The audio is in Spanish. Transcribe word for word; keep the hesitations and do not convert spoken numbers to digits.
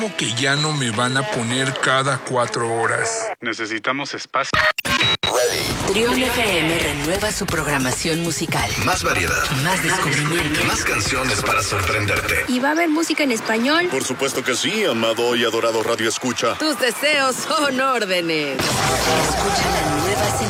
Como que ya no me van a poner cada cuatro horas. Necesitamos espacio. Trión F M renueva su programación musical. Más variedad. Más descubrimiento. Más canciones para sorprenderte. ¿Y va a haber música en español? Por supuesto que sí, amado y adorado Radio Escucha. Tus deseos son órdenes. Escucha la nueva